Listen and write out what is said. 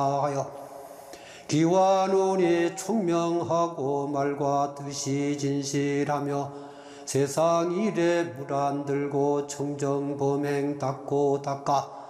하여 기와 논이 총명하고 말과 뜻이 진실하며 세상 일에 물 안 들고 청정 범행 닦고 닦아